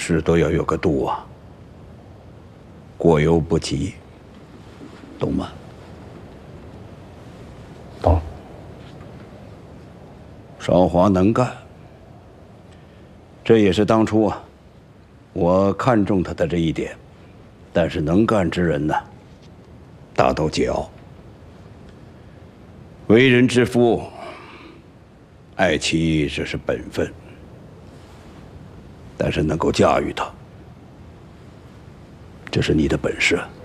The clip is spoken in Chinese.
事都要有个度啊，过犹不及，懂吗？ 懂。 少华能干，这也是当初啊，我看中他的这一点。但是能干之人呢，大都桀骜。为人之夫，爱妻这是本分，但是能够驾驭他，这是你的本事。